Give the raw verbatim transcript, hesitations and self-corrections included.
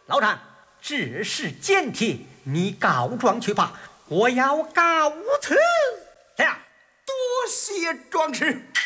老丈，这是奸帖，你告状去吧，我要告辞。这样， 多谢壮士。